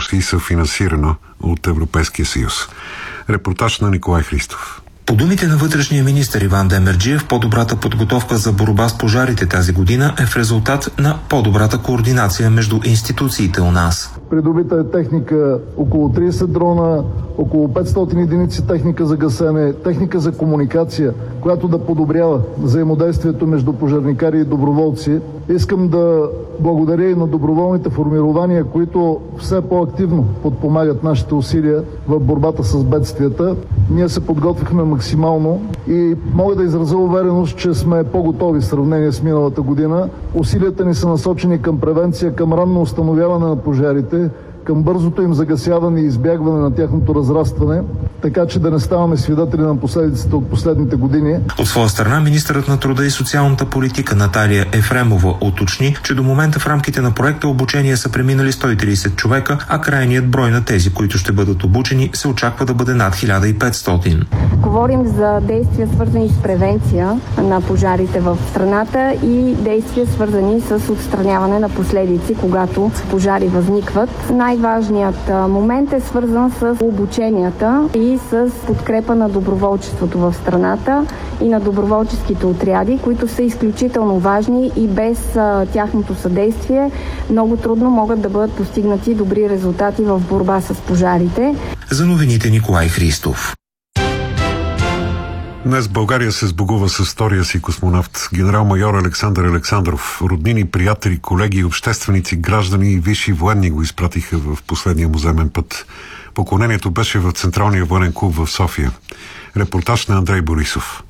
и съфинансирана от Европейския съюз. Репортаж на Николай Христов. По думите на вътрешния министър Иван Демерджиев, по-добрата подготовка за борба с пожарите тази година е в резултат на по-добрата координация между институциите у нас. Придобита е техника, около 30 дрона, около 500 единици техника за гасене, техника за комуникация, която да подобрява взаимодействието между пожарникари и доброволци. Искам да благодаря и на доброволните формирования, които все по-активно подпомагат нашите усилия в борбата с бедствията. Ние се подготвихме максимално и мога да изразя увереност, че сме по-готови в сравнение с миналата година. Усилията ни са насочени към превенция, към ранно установяване на пожарите, към бързото им загасяване и избягване на тяхното разрастване, така че да не ставаме свидетели на последиците от последните години. От своя страна, министърът на труда и социалната политика Наталия Ефремова уточни, че до момента в рамките на проекта обучение са преминали 130 човека, а крайният брой на тези, които ще бъдат обучени, се очаква да бъде над 1500. Говорим за действия, свързани с превенция на пожарите в страната и действия, свързани с отстраняване на последици, когато пожари възникват. Най-важният момент е свързан с обученията и с подкрепа на доброволчеството в страната и на доброволческите отряди, които са изключително важни и без тяхното съдействие много трудно могат да бъдат постигнати добри резултати в борба с пожарите. За новините Николай Христов. Днес България се сбогува с втория си космонавт, генерал-майор Александър Александров. Роднини, приятели, колеги, общественици, граждани и висши военни го изпратиха в последния му земен път. Поклонението беше в Централния военен клуб в София. Репортаж на Андрей Борисов.